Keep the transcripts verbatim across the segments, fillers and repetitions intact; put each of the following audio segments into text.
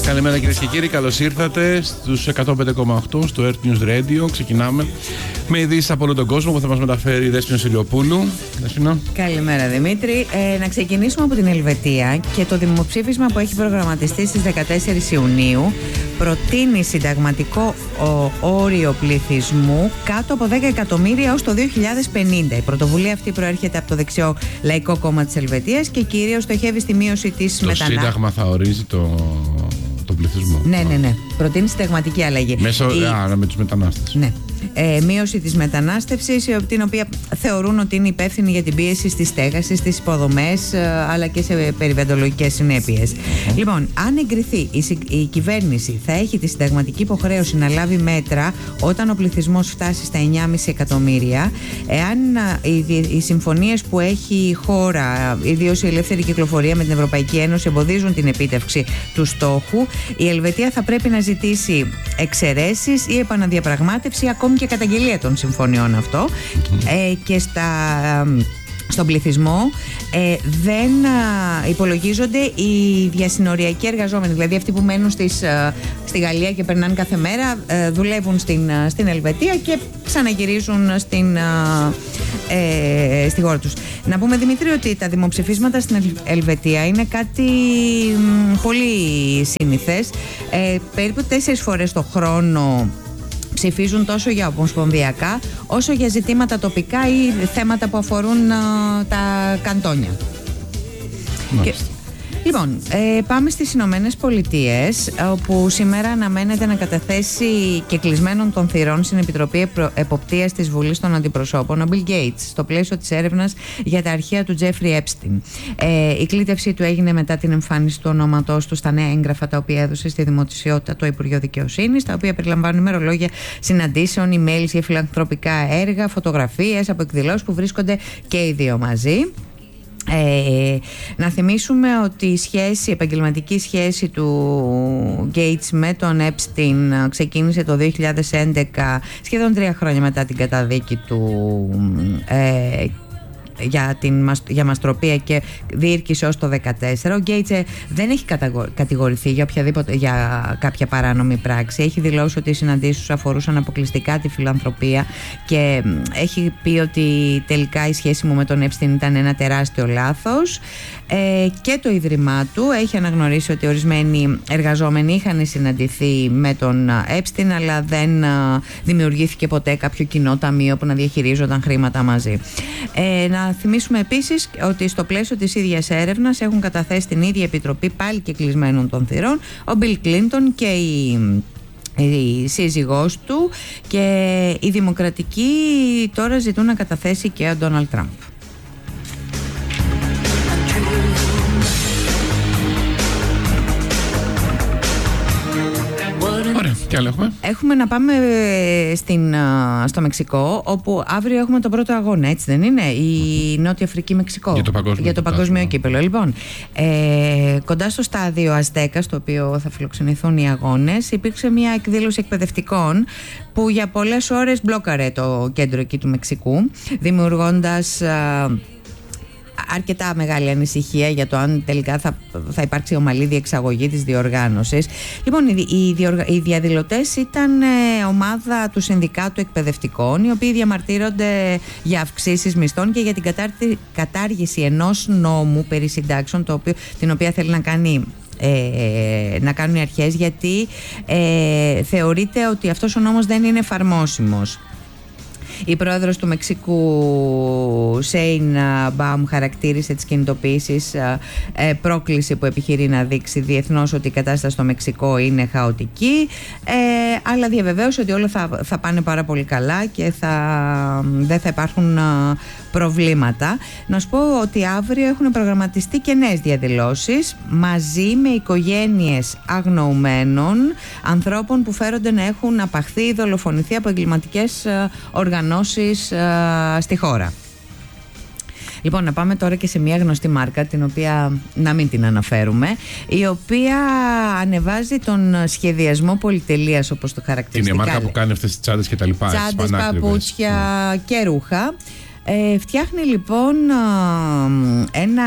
Καλημέρα κυρίες και κύριοι, καλώς ήρθατε στους εκατόν πέντε κόμμα οκτώ στο Earth News Radio. Ξεκινάμε με ειδήσεις από όλο τον κόσμο που θα μας μεταφέρει η Δέσποινα Σιλιοπούλου. Δέσποινα. Καλημέρα Δημήτρη. Ε, να ξεκινήσουμε από την Ελβετία και το δημοψήφισμα που έχει προγραμματιστεί στις δεκατέσσερις Ιουνίου προτείνει συνταγματικό ο, όριο πληθυσμού κάτω από δέκα εκατομμύρια ως το δύο χιλιάδες πενήντα. Η πρωτοβουλία αυτή προέρχεται από το δεξιό Λαϊκό Κόμμα της Ελβετίας και κυρίως στοχεύει στη μείωση της μετανάστευσης. Το Σύνταγμα θα ορίζει το... τον πληθυσμό. Ναι, ναι, ναι. Προτείνει συνταγματική αλλαγή. Μέσω, η... α, με τους μετανάστες. Ναι. Ε, μείωση της μετανάστευσης, την οποία θεωρούν ότι είναι υπεύθυνη για την πίεση στη στέγαση, στις υποδομές, αλλά και σε περιβαλλοντολογικές συνέπειες. Mm-hmm. Λοιπόν, αν εγκριθεί, η, η κυβέρνηση θα έχει τη συνταγματική υποχρέωση να λάβει μέτρα όταν ο πληθυσμός φτάσει στα εννιά κόμμα πέντε εκατομμύρια. Εάν οι, οι συμφωνίες που έχει η χώρα, ιδίως η ελεύθερη κυκλοφορία με την Ευρωπαϊκή Ένωση, εμποδίζουν την επίτευξη του στόχου, η Ελβετία θα πρέπει να ζητήσει εξαιρέσεις ή επαναδιαπραγμάτευση, ακόμη και καταγγελία των συμφωνιών αυτό. Mm-hmm. ε, και στα, στον πληθυσμό ε, δεν α, υπολογίζονται οι διασυνοριακοί εργαζόμενοι, δηλαδή αυτοί που μένουν στις, α, στη Γαλλία και περνάνε κάθε μέρα, α, δουλεύουν στην, α, στην Ελβετία και ξαναγυρίζουν στην, α, ε, στη χώρα τους. Να πούμε Δημήτρη ότι τα δημοψηφίσματα στην Ελβετία είναι κάτι μ, πολύ σύνηθες. Ε, περίπου τέσσερις φορές το χρόνο ψηφίζουν τόσο για ομοσπονδιακά όσο για ζητήματα τοπικά ή θέματα που αφορούν α, τα καντόνια. Και, λοιπόν, ε, πάμε στις Ηνωμένες Πολιτείες, όπου σήμερα αναμένεται να καταθέσει και κλεισμένων των θυρών στην Επιτροπή Εποπτείας της Βουλής των Αντιπροσώπων ο Bill Gates, στο πλαίσιο της έρευνας για τα αρχεία του Jeffrey Epstein. Ε, η κλήτευσή του έγινε μετά την εμφάνιση του ονόματός του στα νέα έγγραφα τα οποία έδωσε στη δημοσιότητα το Υπουργείο Δικαιοσύνης, τα οποία περιλαμβάνουν ημερολόγια συναντήσεων, emails για φιλανθρωπικά έργα, φωτογραφίες από εκδηλώσεις που βρίσκονται και οι δύο μαζί. Ε, να θυμίσουμε ότι η σχέση, η επαγγελματική σχέση του Gates με τον Epstein ξεκίνησε το δύο χιλιάδες έντεκα, σχεδόν τρία χρόνια μετά την καταδίκη του ε, για, την, για μαστροπία, και διήρκησε ως το δεκατέσσερα. Ο Γκέιτς δεν έχει κατηγορηθεί για, για κάποια παράνομη πράξη. Έχει δηλώσει ότι οι συναντήσεις τους αφορούσαν αποκλειστικά τη φιλανθρωπία και έχει πει ότι τελικά η σχέση μου με τον Epstein ήταν ένα τεράστιο λάθος. Ε, και το Ίδρυμά του έχει αναγνωρίσει ότι ορισμένοι εργαζόμενοι είχαν συναντηθεί με τον Epstein, αλλά δεν α, δημιουργήθηκε ποτέ κάποιο κοινό ταμείο που να διαχειρίζονταν χρήματα μαζί. Ε, να θυμίσουμε επίσης ότι στο πλαίσιο της ίδιας έρευνας έχουν καταθέσει την ίδια επιτροπή, πάλι και κλεισμένων των θυρών, ο Bill Clinton και η η σύζυγός του, και οι δημοκρατικοί τώρα ζητούν να καταθέσει και ο Ντόναλντ Τραμπ. Τι άλλο έχουμε? Έχουμε να πάμε στην, στο Μεξικό, όπου αύριο έχουμε τον πρώτο αγώνα, έτσι δεν είναι? Η Νότια Αφρική Μεξικό. Για το παγκόσμιο, για το παγκόσμιο κύπελλο. Λοιπόν, ε, κοντά στο στάδιο Αζτέκα, στο οποίο θα φιλοξενηθούν οι αγώνες, υπήρξε μια εκδήλωση εκπαιδευτικών που για πολλές ώρες μπλόκαρε το κέντρο εκεί του Μεξικού, δημιουργώντας Α, αρκετά μεγάλη ανησυχία για το αν τελικά θα, θα υπάρξει ομαλή διεξαγωγή της διοργάνωσης. Λοιπόν, οι, οι, διοργα... οι διαδηλωτές ήταν ε, ομάδα του Συνδικάτου Εκπαιδευτικών, οι οποίοι διαμαρτύρονται για αυξήσεις μισθών και για την κατάρτι... κατάργηση ενός νόμου περί συντάξεων, το οποίο, την οποία θέλει να κάνει Ε, να κάνουν οι αρχές, γιατί ε, θεωρείται ότι αυτός ο νόμος δεν είναι εφαρμόσιμος. Η πρόεδρος του Μεξικού, Σέιν Μπάουμ, χαρακτήρισε τις κινητοποιήσεις ε, πρόκληση που επιχειρεί να δείξει διεθνώς ότι η κατάσταση στο Μεξικό είναι χαοτική, ε, αλλά διαβεβαίωσε ότι όλα θα, θα πάνε πάρα πολύ καλά και θα, δεν θα υπάρχουν α, προβλήματα. Να σου πω ότι αύριο έχουν προγραμματιστεί και νέες διαδηλώσεις μαζί με οικογένειες αγνοουμένων ανθρώπων που φέρονται να έχουν απαχθεί ή δολοφονηθεί από εγκληματικές οργανώσεις α, στη χώρα. Λοιπόν, να πάμε τώρα και σε μια γνωστή μάρκα, την οποία να μην την αναφέρουμε, η οποία ανεβάζει τον σχεδιασμό πολυτελείας, όπως το χαρακτηριστικά. Είναι η μάρκα που κάνει αυτές τις τσάντες και τα λοιπά. Τσάντες, παπούτσια mm. και ρούχα. Ε, φτιάχνει λοιπόν ένα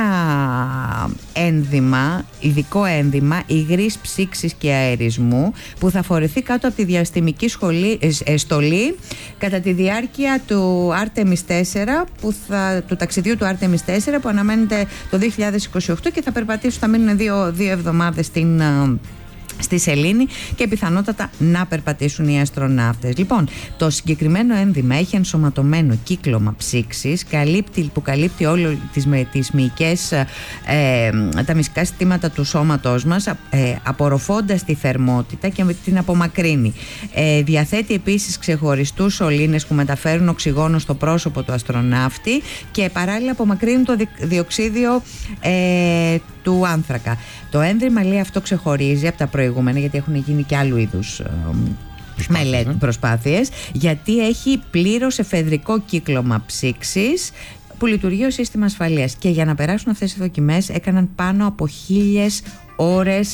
ένδυμα, ειδικό ένδυμα υγρής ψήξης και αερισμού, που θα φορεθεί κάτω από τη διαστημική σχολή, ε, στολή κατά τη διάρκεια του Artemis τέσσερα, που θα, του ταξιδιού του Artemis τέσσερα, που αναμένεται το δύο χιλιάδες είκοσι οκτώ, και θα περπατήσουν, θα μείνουν δύο, δύο εβδομάδες στην στη σελήνη και πιθανότατα να περπατήσουν οι αστροναύτες. Λοιπόν, το συγκεκριμένο ένδυμα έχει ενσωματωμένο κύκλωμα ψήξης, καλύπτει, που καλύπτει όλο τις, με, τις μυϊκές, ε, τα μυϊκά συστήματα του σώματός μας, ε, απορροφώντας τη θερμότητα και την απομακρύνει. Ε, διαθέτει επίσης ξεχωριστούς σωλήνες που μεταφέρουν οξυγόνο στο πρόσωπο του αστροναύτη και παράλληλα απομακρύνουν το διοξίδιο ε, του άνθρακα. Το ένδυμα, λέει, αυτό ξεχωρίζει από τα προηγούμενα, γιατί έχουν γίνει και άλλου είδους ε, μελέτη, ε. προσπάθειες, γιατί έχει πλήρως εφεδρικό κύκλωμα ψήξης που λειτουργεί ως σύστημα ασφαλείας. Και για να περάσουν αυτές οι δοκιμές έκαναν πάνω από χίλιες ώρες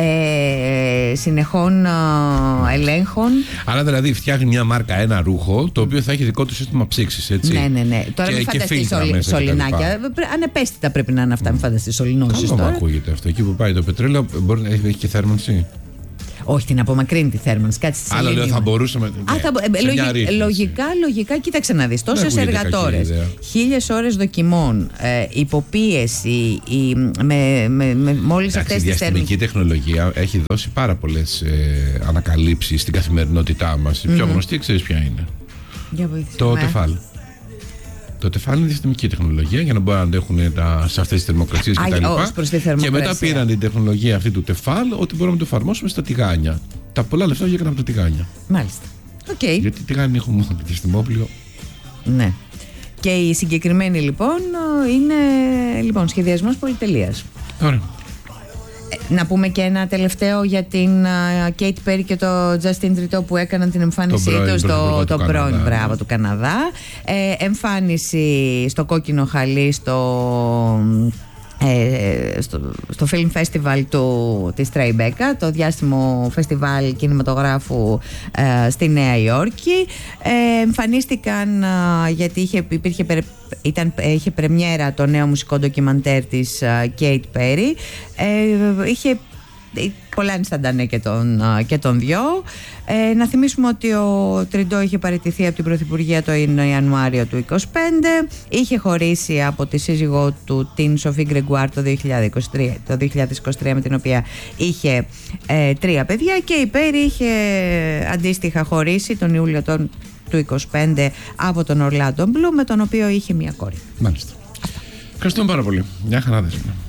ε, συνεχών ε, ελέγχων. Άρα δηλαδή φτιάχνει μια μάρκα, ένα ρούχο, το οποίο θα έχει δικό του σύστημα ψήξης, έτσι. Ναι, ναι, ναι. Τώρα μην φανταστείς σωλη, σωληνάκια. Ανεπαίσθητα πρέπει να είναι αυτά, μην φανταστείς σωληνώσεις. Καλό μου ακούγεται αυτό. Εκεί που πάει το πετρέλαιο μπορεί να έχει και θέρμανση. Όχι, την απομακρύνει τη θέρμανση. Κάτσε στη Άλλο λέω, θα μπορούσαμε. Α, ναι, θα, ε, λογι, λογικά, λογικά, κοίταξε να δεις. Τόσες εργατόρες, χίλιες ώρες δοκιμών, ε, υποπίεση, η, με, με, με μόλις αυτές τις θέρμανσεις. Η διαστημική τεχνολογία έχει δώσει πάρα πολλές ε, ανακαλύψεις στην καθημερινότητά μας. Η πιο mm-hmm. γνωστή, ξέρεις ποια είναι? Για βοήθησε. Το τεφάλ. Το τεφάλ είναι διαστημική τεχνολογία για να μπορούν να αντέχουν τα, σε αυτές τις θερμοκρασίες κτλ. Και μετά πήραν την τεχνολογία αυτή του τεφάλ, ότι μπορούμε να το εφαρμόσουμε στα τηγάνια. Τα πολλά λεφτά βγήκαν από τα τηγάνια. Μάλιστα. Okay. Γιατί τηγάνια έχουμε μόνο το διαστημόπλιο. Ναι. Και η συγκεκριμένη λοιπόν είναι λοιπόν σχεδιασμός πολυτελείας. Ωραία. Να πούμε και ένα τελευταίο για την Κέιτ uh, Πέρι και το Justin Trudeau που έκαναν την εμφάνισή του στο το πρώην μπράβο του Καναδά. Ε, εμφάνιση στο κόκκινο χαλί στο, ε, στο, στο Film Festival του, της Tribeca, το διάσημο φεστιβάλ κινηματογράφου ε, στη Νέα Υόρκη. Ε, εμφανίστηκαν ε, γιατί είχε, υπήρχε Ήταν, είχε πρεμιέρα το νέο μουσικό ντοκιμαντέρ της Κέιτ uh, Πέρι. Ε, είχε πολλά ενσταντανέ και τον, uh, και τον δυο. Ε, να θυμίσουμε ότι ο Τριντό είχε παραιτηθεί από την Πρωθυπουργία το Ιανουάριο του είκοσι πέντε. Είχε χωρίσει από τη σύζυγό του, την Σοφή Γκρεγκουάρ, το δύο χιλιάδες είκοσι τρία, το δύο χιλιάδες είκοσι τρία, με την οποία είχε ε, τρία παιδιά, και η Πέρι είχε αντίστοιχα χωρίσει τον Ιούλιο των του είκοσι πέντε από τον Ορλάντο Μπλουμ, με τον οποίο είχε μία κόρη. Μάλιστα. Ευχαριστούμε πάρα πολύ. Μια χαρά, δεσμεύω.